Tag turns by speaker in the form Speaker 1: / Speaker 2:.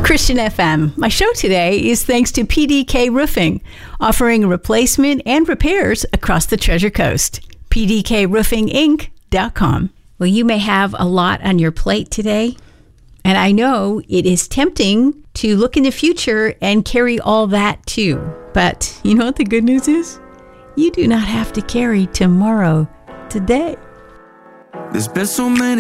Speaker 1: Christian FM. My show today is thanks to PDK Roofing, offering replacement and repairs across the Treasure Coast. PDKRoofingInc.com. Well, you may have a lot on your plate today, and I know it is tempting to look in the future and carry all that too. But you know what the good news is? You do not have to carry tomorrow today.
Speaker 2: There's been so many